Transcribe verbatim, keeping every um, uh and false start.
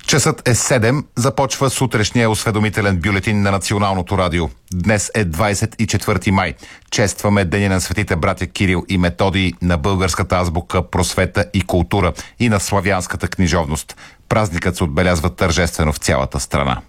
Часът е седем, започва сутрешния осведомителен бюлетин на Националното радио. Днес е двадесет и четвърти май. Честваме Деня на светите братя Кирил и Методий, на българската азбука, просвета и култура и на славянската книжовност. Празникът се отбелязва тържествено в цялата страна.